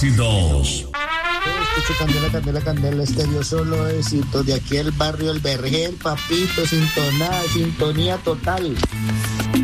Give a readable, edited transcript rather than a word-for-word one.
éxitos. Escucho Candela, estéreo solo éxitos. De aquí el barrio El Vergel, papito, sintonía total.